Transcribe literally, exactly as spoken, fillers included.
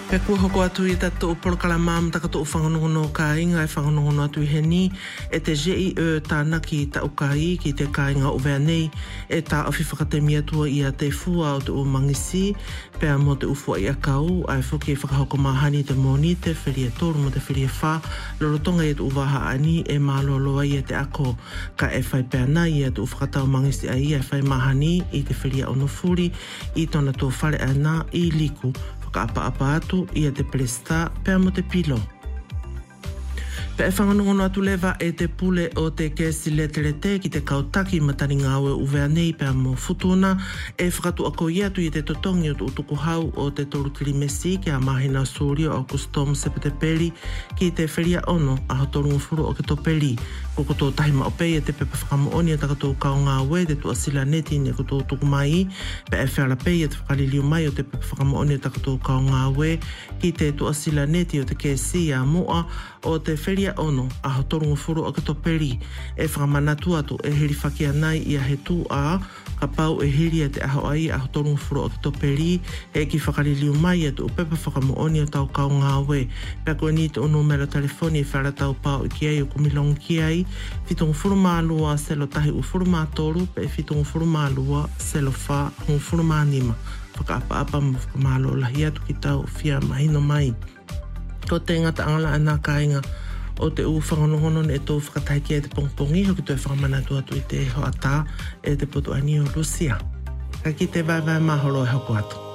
Pe kua hoko atu i tato upolo kalamam taka to whanganongono ka inga e whanganongono atu i heni e te jei e tāna ki ta ukai ki te ka inga uvea nei e ta awhi whakatemi atua i a te fua o te umangisi pea mo te ufua i a kau ai whuki e whakahoko mahani te moni te whiri e tōru mo te whiri e wha lorotonga i te uwaha ani e maloloa i te ako ka e whai pea nai i a te ufakatau mangisi a i e whai mahani i te whiri a onofuri i tona tō whare ana i liku ka apa-apa atu ia te presta pea mo te pilo. Pe e whanganongono atu lewa e te pule o te kesi leterete ki te kautaki matari ngā ue uvea nei pea mo futuna e whakatu ako i atu i te totongi o te utuku hau o te toru tirimesi ki a mahina suri o kustom sepeteperi ki te whiria ono a hotoru ngufuru o ke toperi. Ko koto tahima o pei e te pepa whakamooni e takatou kao ngā ue te tua sila neti ne koto tuku mai pe e whiara pei e te whakaliliu mai o te pepa whakamooni e takatou kao ngā ue ki te tua sila neti o te kesi a moa o te whiria ono a hotoru ngufuru o ke toperi e whakamanatu atu e hiri whakia nai i a he tū a ka pau e hiri e te aho ai a hotoru ngufuru o ke toperi e ki whakaliliu mai e te upepa whakamooni o tau kao ngā ue pea koe ni te ono mera telefoni e whara tau pau i ki ai o kumilong ki ai fitongu furuma lua selo tahi u furuma toru pe fitongu furuma lua selo wha hong furuma nima whakaapa-apa mo whakamalo lahi atu ki tau fia mahino mai. Ko te ngata angala ana kāinga o te u whangonohono e tō whakataiki e te pongpongi hoki tō e whakamanatu atu i te ho ata e te potu ani o Lucia. Ka ki te vai vai mahoro e hoko atu.